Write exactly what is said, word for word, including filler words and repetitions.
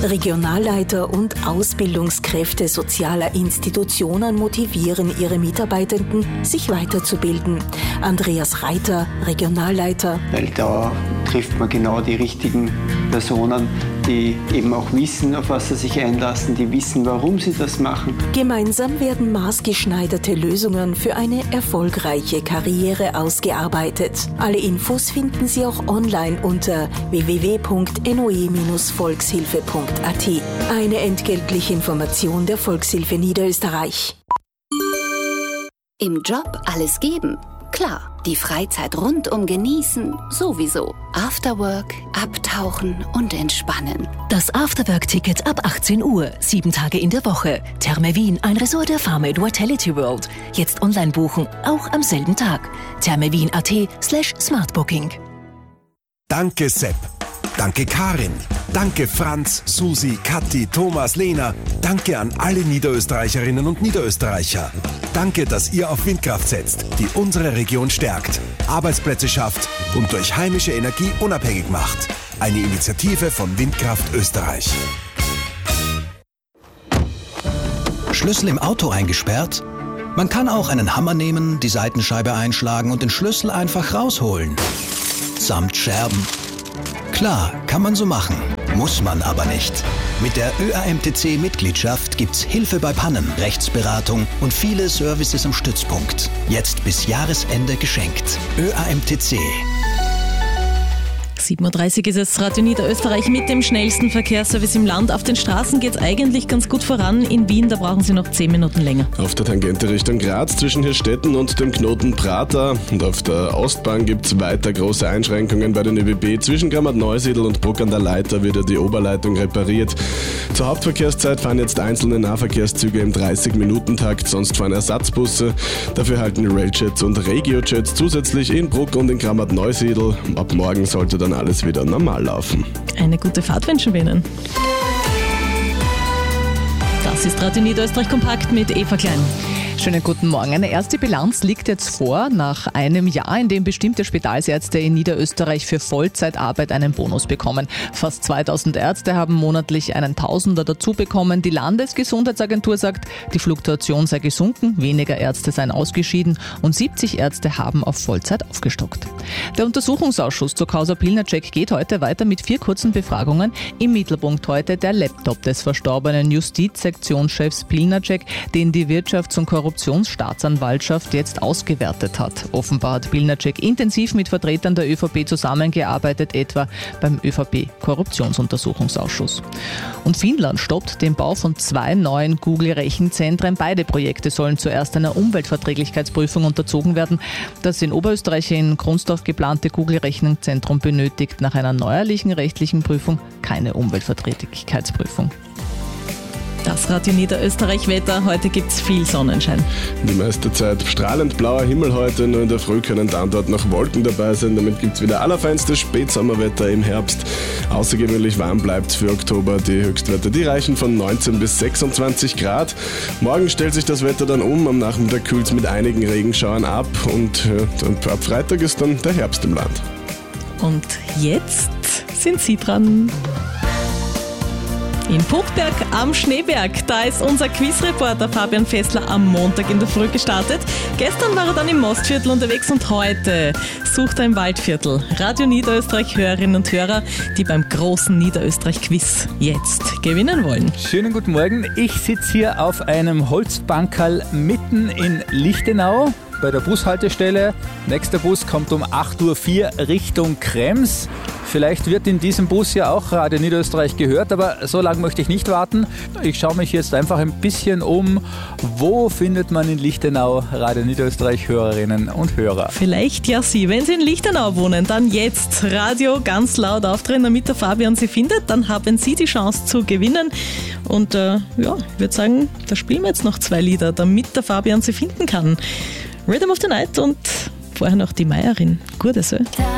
Regionalleiter und Ausbildungskräfte sozialer Institutionen motivieren ihre Mitarbeitenden, sich weiterzubilden. Andreas Reiter, Regionalleiter. Weil da trifft man genau die richtigen Personen, die eben auch wissen, auf was sie sich einlassen, die wissen, warum sie das machen. Gemeinsam werden maßgeschneiderte Lösungen für eine erfolgreiche Karriere ausgearbeitet. Alle Infos finden Sie auch online unter w w w punkt n o e Bindestrich volkshilfe punkt a t. Eine entgeltliche Information der Volkshilfe Niederösterreich. Im Job alles geben? Klar. Die Freizeit rundum genießen? Sowieso. Afterwork, abtauchen und entspannen. Das Afterwork-Ticket ab achtzehn Uhr, sieben Tage in der Woche. Therme Wien, ein Resort der Pharma Vitality World. Jetzt online buchen, auch am selben Tag. thermewien punkt a t slash smartbooking. Danke Sepp. Danke Karin. Danke Franz, Susi, Kathi, Thomas, Lena. Danke an alle Niederösterreicherinnen und Niederösterreicher. Danke, dass ihr auf Windkraft setzt, die unsere Region stärkt, Arbeitsplätze schafft und durch heimische Energie unabhängig macht. Eine Initiative von Windkraft Österreich. Schlüssel im Auto eingesperrt? Man kann auch einen Hammer nehmen, die Seitenscheibe einschlagen und den Schlüssel einfach rausholen. Samt Scherben. Klar, kann man so machen, muss man aber nicht. Mit der Ö A M T C-Mitgliedschaft gibt's Hilfe bei Pannen, Rechtsberatung und viele Services am Stützpunkt. Jetzt bis Jahresende geschenkt. Ö A M T C. sieben Uhr dreißig ist es, Radio Niederösterreich mit dem schnellsten Verkehrsservice im Land. Auf den Straßen geht es eigentlich ganz gut voran. In Wien, da brauchen Sie noch zehn Minuten länger. Auf der Tangente Richtung Graz zwischen Hirstetten und dem Knoten Prater. Und auf der Ostbahn gibt es weiter große Einschränkungen bei den Ö B B. Zwischen Grammat-Neusiedl und Bruck an der Leiter wird ja die Oberleitung repariert. Zur Hauptverkehrszeit fahren jetzt einzelne Nahverkehrszüge im dreißig-Minuten-Takt, sonst fahren Ersatzbusse. Dafür halten Railjets und Regiojets zusätzlich in Bruck und in Grammat-Neusiedl. Ab morgen sollte dann alles wieder normal laufen. Eine gute Fahrt wünschen wir Ihnen. Das ist Radio Niederösterreich kompakt mit Eva Klein. Schönen guten Morgen. Eine erste Bilanz liegt jetzt vor, nach einem Jahr, in dem bestimmte Spitalsärzte in Niederösterreich für Vollzeitarbeit einen Bonus bekommen. Fast zweitausend Ärzte haben monatlich einen Tausender dazu bekommen. Die Landesgesundheitsagentur sagt, die Fluktuation sei gesunken, weniger Ärzte seien ausgeschieden und siebzig Ärzte haben auf Vollzeit aufgestockt. Der Untersuchungsausschuss zur Causa Pilnacek geht heute weiter mit vier kurzen Befragungen. Im Mittelpunkt heute der Laptop des verstorbenen Justizsektionschefs Pilnacek, den die Wirtschafts- und Korruptionsstaatsanwaltschaft jetzt ausgewertet hat. Offenbar hat Pilnacek intensiv mit Vertretern der ÖVP zusammengearbeitet, etwa beim ÖVP-Korruptionsuntersuchungsausschuss. Und Finnland stoppt den Bau von zwei neuen Google-Rechenzentren. Beide Projekte sollen zuerst einer Umweltverträglichkeitsprüfung unterzogen werden. Das in Oberösterreich in Kronsdorf geplante Google-Rechenzentrum benötigt nach einer neuerlichen rechtlichen Prüfung keine Umweltverträglichkeitsprüfung. Das Radio Niederösterreich Wetter. Heute gibt es viel Sonnenschein. Die meiste Zeit strahlend blauer Himmel heute. Nur in der Früh können dann dort noch Wolken dabei sein. Damit gibt es wieder allerfeinstes Spätsommerwetter im Herbst. Außergewöhnlich warm bleibt es für Oktober. Die Höchstwerte, die reichen von neunzehn bis sechsundzwanzig Grad. Morgen stellt sich das Wetter dann um. Am Nachmittag kühlt es mit einigen Regenschauern ab. Und ja, ab Freitag ist dann der Herbst im Land. Und jetzt sind Sie dran. In Puchberg am Schneeberg, da ist unser Quizreporter Fabian Fessler am Montag in der Früh gestartet. Gestern war er dann im Mostviertel unterwegs und heute sucht er im Waldviertel Radio Niederösterreich Hörerinnen und Hörer, die beim großen Niederösterreich-Quiz jetzt gewinnen wollen. Schönen guten Morgen, ich sitze hier auf einem Holzbankerl mitten in Lichtenau bei der Bushaltestelle. Nächster Bus kommt um acht Uhr vier Richtung Krems. Vielleicht wird in diesem Bus ja auch Radio Niederösterreich gehört, aber so lange möchte ich nicht warten. Ich schaue mich jetzt einfach ein bisschen um. Wo findet man in Lichtenau Radio Niederösterreich Hörerinnen und Hörer? Vielleicht ja Sie. Wenn Sie in Lichtenau wohnen, dann jetzt Radio ganz laut aufdrehen, damit der Fabian Sie findet. Dann haben Sie die Chance zu gewinnen. Und äh, ja, ich würde sagen, da spielen wir jetzt noch zwei Lieder, damit der Fabian Sie finden kann. Rhythm of the Night und vorher noch die Meierin. Gute so.